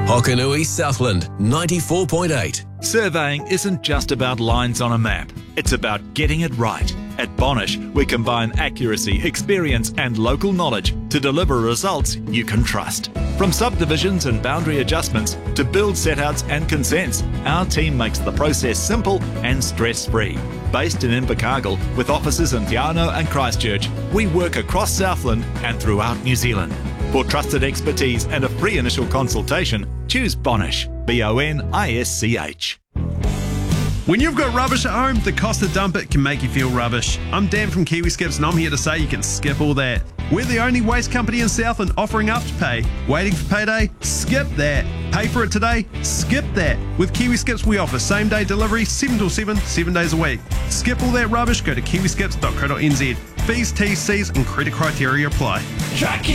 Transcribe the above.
Hokanui Southland 94.8. Surveying isn't just about lines on a map. It's about getting it right. At Bonish, we combine accuracy, experience and local knowledge to deliver results you can trust. From subdivisions and boundary adjustments to build setouts and consents, our team makes the process simple and stress-free. Based in Invercargill, with offices in Te Anau and Christchurch, we work across Southland and throughout New Zealand. For trusted expertise and a free initial consultation, choose Bonish. BONISCH. When you've got rubbish at home, the cost to dump it can make you feel rubbish. I'm Dan from Kiwi Skips and I'm here to say you can skip all that. We're the only waste company in Southland offering Afterpay. Waiting for payday? Skip that. Pay for it today? Skip that. With Kiwi Skips, we offer same-day delivery 7 till 7, 7 days a week. Skip all that rubbish, go to kiwiskips.co.nz. Fees, T's, C's and credit criteria apply.